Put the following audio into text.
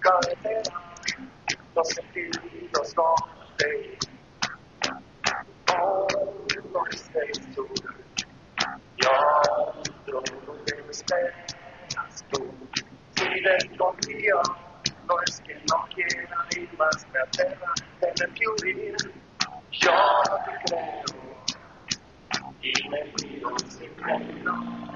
carretera, los sentidos donde uno estés tú y otro donde me esperas tú. Si desconfío, no es que no quiera ir más, me aterra tener que huir. Yo no te creo y me miro sin reino.